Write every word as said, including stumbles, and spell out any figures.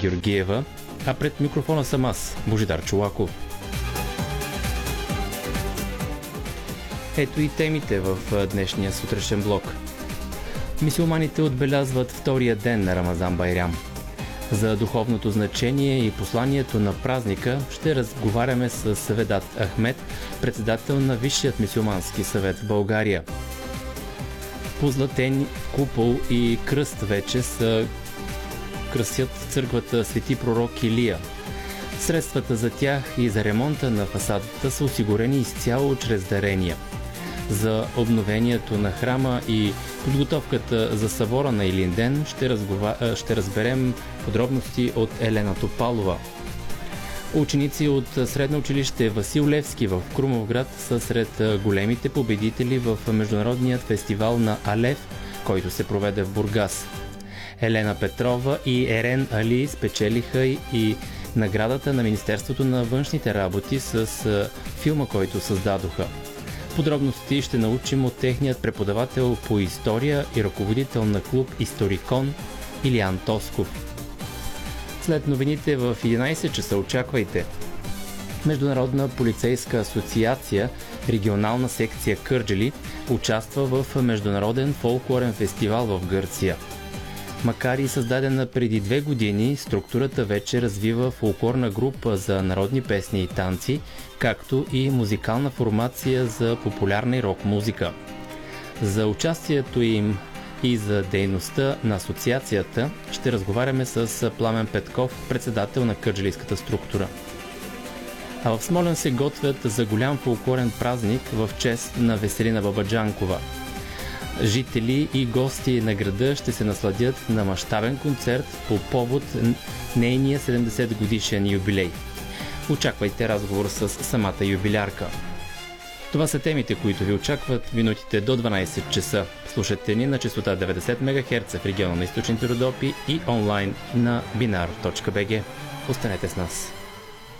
Георгиева, а пред микрофона съм аз, Божидар Чолаков. Ето и темите в днешния сутрешен блок. Мюсюлманите отбелязват втория ден на Рамазан Байрам. За духовното значение и посланието на празника ще разговаряме с Ведат Ахмед, председател на Висшият мюсюлмански съвет в България. Позлатен купол и кръст вече са красят църквата Свети пророк Илия. Средствата за тях и за ремонта на фасадата са осигурени изцяло чрез дарения. За обновението на храма и подготовката за събора на Илинден ще, разгова... ще разберем подробности от Елена Топалова. Ученици от Средно училище Васил Левски в Крумовград са сред големите победители в Международният фестивал на Алев, който се проведе в Бургас. Елена Петрова и Ерен Али спечелиха и наградата на Министерството на външните работи с филма, който създадоха. Подробности ще научим от техният преподавател по история и ръководител на клуб Историкон Илиян Тосков. След новините в единайсет часа очаквайте. Международна полицейска асоциация, регионална секция Кърджали, участва в Международен фолклорен фестивал в Гърция. Макар и създадена преди две години, структурата вече развива фолклорна група за народни песни и танци, както и музикална формация за популярна и рок-музика. За участието им и за дейността на асоциацията ще разговаряме с Пламен Петков, председател на кърджалийската структура. А в Смолян се готвят за голям фолклорен празник в чест на Веселина Бабаджанкова. Жители и гости на града ще се насладят на мащабен концерт по повод нейния седемдесет годишен юбилей. Очаквайте разговор с самата юбилярка. Това са темите, които ви очакват минутите до дванайсет часа. Слушайте ни на честота деветдесет мегахерца в региона на Източните Родопи и онлайн на binar точка би джи. Останете с нас.